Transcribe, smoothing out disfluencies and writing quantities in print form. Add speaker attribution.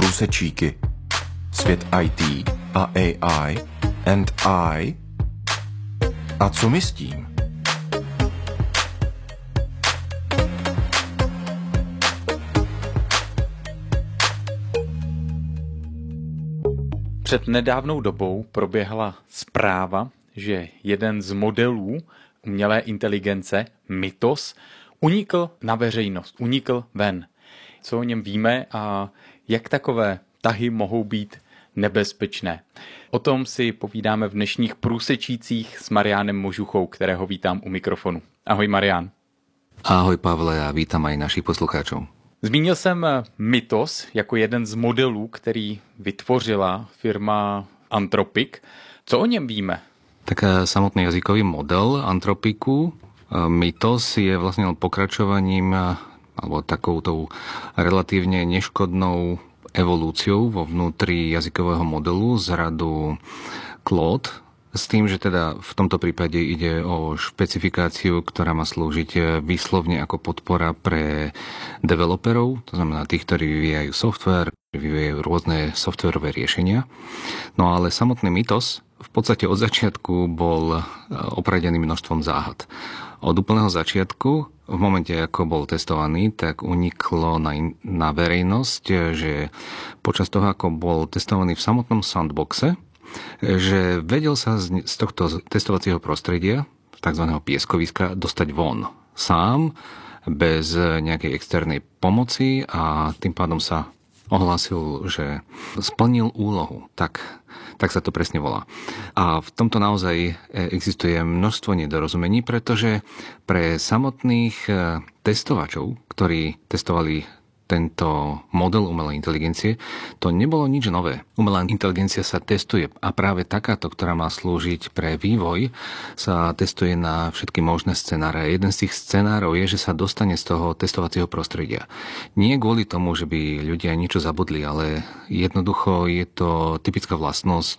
Speaker 1: Průsečíky. Svět IT a AI and I. A co my s tím?
Speaker 2: Před nedávnou dobou proběhla zpráva, že jeden z modelů umělé inteligence, Mythos, unikl na veřejnost, unikl ven. Co o něm víme a jak takové tahy mohou být nebezpečné. O tom si povídáme v dnešních Průsečících s Mariánem Možuchou, kterého vítám u mikrofonu. Ahoj Marián.
Speaker 3: Ahoj Pavle a vítam aj našich poslucháčov.
Speaker 2: Zmínil jsem Mythos jako jeden z modelů, který vytvořila firma Anthropic. Co o něm víme?
Speaker 3: Tak samotný jazykový model Anthropicu Mythos je vlastne pokračovaním alebo takoutou relatívne neškodnou evolúciou vo vnútri jazykového modelu z radu Claude, s tým, že teda v tomto prípade ide o špecifikáciu, ktorá má slúžiť výslovne ako podpora pre developerov, to znamená tých, ktorí vyvíjajú software, vyvíjajú rôzne softwarové riešenia. No ale samotný Mythos v podstate od začiatku bol opradený množstvom záhad. Od úplného začiatku, v momente, ako bol testovaný, tak uniklo na verejnosť, že počas toho, ako bol testovaný v samotnom sandboxe, že vedel sa z tohto testovacieho prostredia, takzvaného pieskoviska, dostať von sám, bez nejakej externej pomoci a tým pádom sa ohlásil, že splnil úlohu. Tak sa to presne volá. A v tomto naozaj existuje množstvo nedorozumení, pretože pre samotných testovačov, ktorí testovali tento model umelej inteligencie, to nebolo nič nové. Umelá inteligencia sa testuje a práve takáto, ktorá má slúžiť pre vývoj, sa testuje na všetky možné scenáre. Jeden z tých scenárov je, že sa dostane z toho testovacieho prostredia. Nie kvôli tomu, že by ľudia niečo zabudli, ale jednoducho je to typická vlastnosť